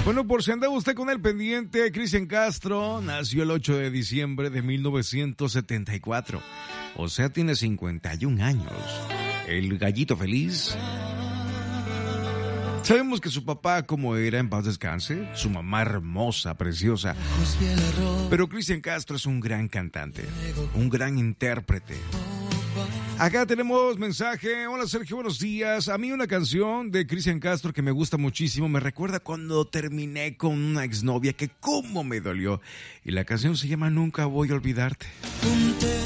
Bueno, por si andaba usted con el pendiente, Cristian Castro nació el 8 de diciembre de 1974. O sea, tiene 51 años. El gallito feliz. Sabemos que su papá, como era, en paz descanse, su mamá hermosa, preciosa. Pero Cristian Castro es un gran cantante, un gran intérprete. Acá tenemos mensaje. Hola Sergio, buenos días. A mí una canción de Cristian Castro que me gusta muchísimo. Me recuerda cuando terminé con una exnovia que cómo me dolió. Y la canción se llama Nunca voy a olvidarte.